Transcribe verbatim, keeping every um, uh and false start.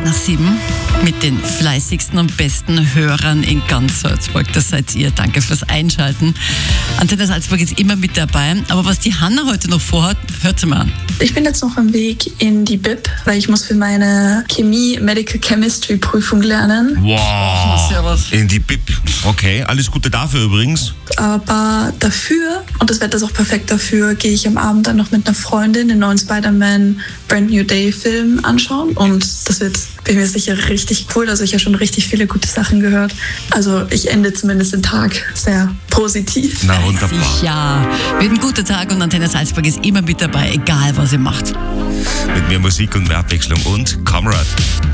nach sieben mit den fleißigsten und besten Hörern in ganz Salzburg. Das seid ihr. Danke fürs Einschalten. Antenne Salzburg ist immer mit dabei. Aber was die Hanna heute noch vorhat, hört sie mal an. Ich bin jetzt noch am Weg in die B I P, weil ich muss für meine Chemie Medical Chemistry Prüfung lernen. Wow. Servus. In die B I P. Okay, alles Gute dafür übrigens. Aber dafür, und das Wetter ist auch perfekt dafür, gehe ich am Abend dann noch mit einer Freundin den neuen Spider-Man Brand New Day Film anschauen. Und das wird, bin mir sicher, richtig cool. Also ich habe schon richtig viele gute Sachen gehört. Also ich ende zumindest den Tag sehr positiv. Na wunderbar. Ja, wird ein guter Tag und Antenne Salzburg ist immer mit dabei, egal was ihr macht. Mit mehr Musik und mehr Abwechslung und Comrade.